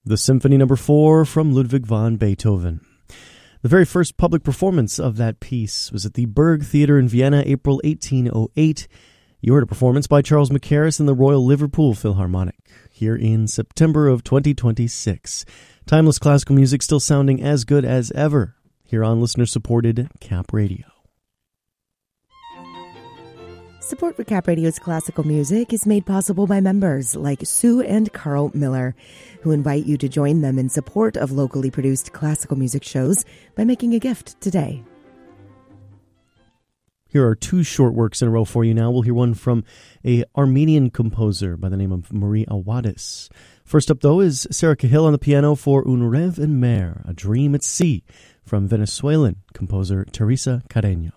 The Symphony No. 4 from Ludwig van Beethoven. The very first public performance of that piece was at the Burg Theatre in Vienna, April 1808. You heard a performance by Charles Mackerras and the Royal Liverpool Philharmonic, here in September of 2026. Timeless classical music still sounding as good as ever, here on listener-supported Cap Radio. Support for Cap Radio's classical music is made possible by members like Sue and Carl Miller, who invite you to join them in support of locally produced classical music shows by making a gift today. Here are two short works in a row for you now. We'll hear one from an Armenian composer by the name of Marie Awadis. First up, though, is Sarah Cahill on the piano for Un Rêve en Mer, A Dream at Sea, from Venezuelan composer Teresa Carreño.